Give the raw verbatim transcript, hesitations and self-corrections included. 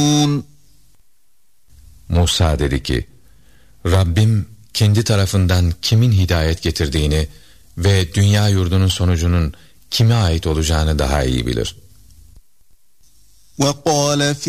Musa dedi ki, Rabbim kendi tarafından kimin hidayet getirdiğini ve dünya yurdunun sonucunun kime ait olacağını daha iyi bilir. وَقَالَ